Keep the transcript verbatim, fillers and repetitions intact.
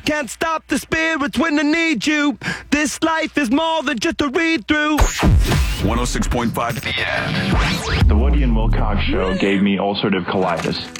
can't stop the spirits when they need you. This life is more than just a read-through. one oh six point five. The Woody and Wilcox Show gave me ulcerative colitis.